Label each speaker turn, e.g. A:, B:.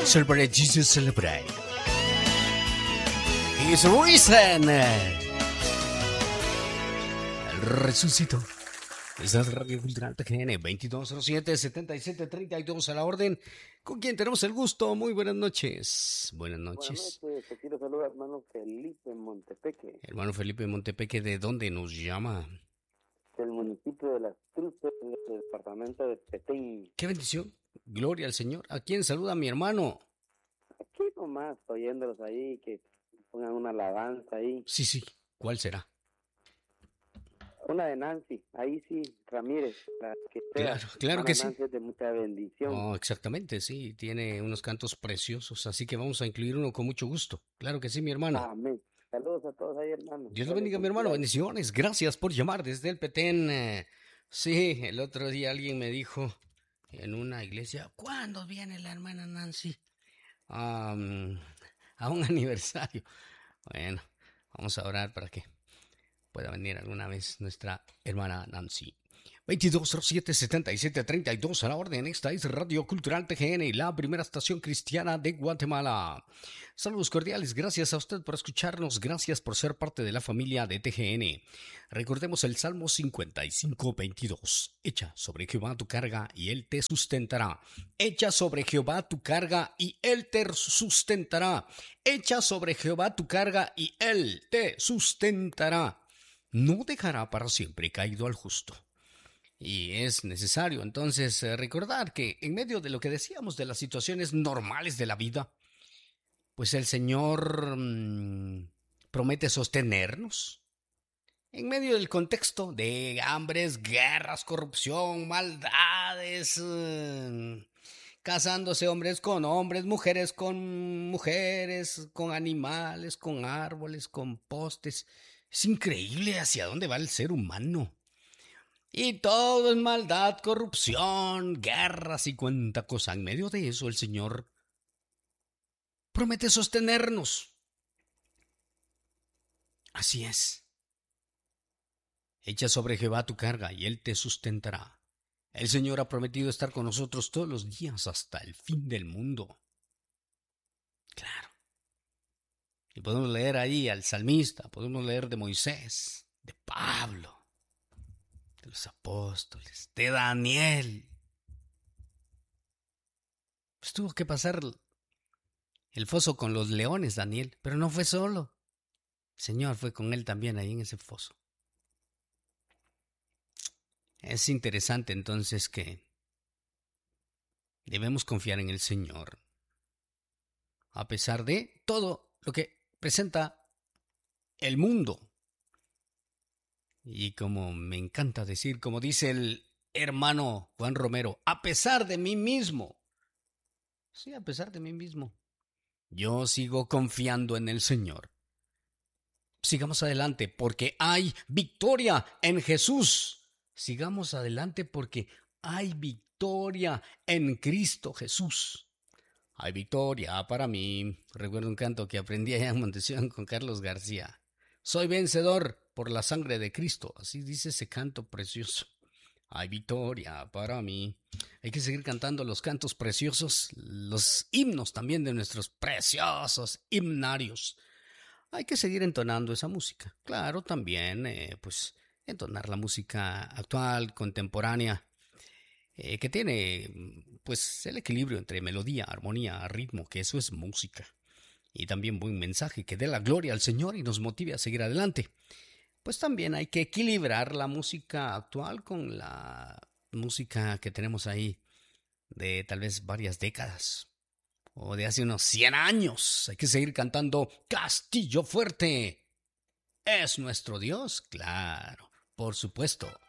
A: Celebrate Jesus, celebrate. He's risen. El resucitó. Esa es Radio Cultural TGN 2207-7732 a la orden. ¿Con quién tenemos el gusto? Muy buenas noches. Buenas noches.
B: Buenas noches, te quiero saludar, hermano Felipe Montepeque.
A: Hermano Felipe Montepeque, ¿de dónde nos llama?
B: Del municipio de Las Cruces, del departamento de Petén.
A: ¡Qué bendición! Gloria al Señor. ¿A quién saluda mi hermano?
B: Aquí nomás, oyéndolos ahí, que pongan una alabanza ahí.
A: Sí. ¿Cuál será?
B: Una de Nancy, ahí sí, Ramírez, la que sea.
A: Claro que sí.
B: Nancy es de mucha bendición.
A: Oh, exactamente, sí, tiene unos cantos preciosos, así que vamos a incluir uno con mucho gusto. Claro que sí, mi hermano.
B: Amén. Saludos a todos ahí, hermano.
A: Dios lo bendiga, mi hermano, bendiciones, gracias por llamar desde el Petén. Sí, el otro día alguien me dijo en una iglesia, ¿cuándo viene la hermana Nancy? A un aniversario. Bueno, vamos a orar para que pueda venir alguna vez nuestra hermana Nancy. 2207-7732 a la orden. Esta es Radio Cultural TGN, la primera estación cristiana de Guatemala. Saludos cordiales, gracias a usted por escucharnos, gracias por ser parte de la familia de TGN. Recordemos el Salmo 55:22. Echa sobre Jehová tu carga y Él te sustentará. Echa sobre Jehová tu carga y Él te sustentará. Echa sobre Jehová tu carga y Él te sustentará. No dejará para siempre caído al justo. Y es necesario entonces recordar que en medio de lo que decíamos de las situaciones normales de la vida, pues el Señor promete sostenernos. En medio del contexto de hambres, guerras, corrupción, maldades, casándose hombres con hombres, mujeres, con animales, con árboles, con postes. Es increíble hacia dónde va el ser humano. Y todo es maldad, corrupción, guerras y cuánta cosa. En medio de eso el Señor promete sostenernos. Así es. Echa sobre Jehová tu carga y Él te sustentará. El Señor ha prometido estar con nosotros todos los días hasta el fin del mundo. Claro. Y podemos leer ahí al salmista, podemos leer de Moisés, de Pablo, de los apóstoles, de Daniel. Pues tuvo que pasar el foso con los leones, Daniel, pero no fue solo. El Señor fue con él también ahí en ese foso. Es interesante entonces que debemos confiar en el Señor, a pesar de todo lo que presenta el mundo. Y como me encanta decir, como dice el hermano Juan Romero, a pesar de mí mismo. Sí, a pesar de mí mismo. Yo sigo confiando en el Señor. Sigamos adelante porque hay victoria en Jesús. Sigamos adelante porque hay victoria en Cristo Jesús. Hay victoria para mí. Recuerdo un canto que aprendí allá en Montesión con Carlos García. Soy vencedor por la sangre de Cristo. Así dice ese canto precioso. Hay victoria para mí. Hay que seguir cantando los cantos preciosos, los himnos también de nuestros preciosos himnarios. Hay que seguir entonando esa música. Claro, también, pues, entonar la música actual, contemporánea, que tiene, pues, el equilibrio entre melodía, armonía, ritmo, que eso es música. Y también buen mensaje que dé la gloria al Señor y nos motive a seguir adelante. Pues también hay que equilibrar la música actual con la música que tenemos ahí de tal vez varias décadas o de hace unos 100 años. Hay que seguir cantando Castillo Fuerte. ¿Es nuestro Dios? Claro, por supuesto.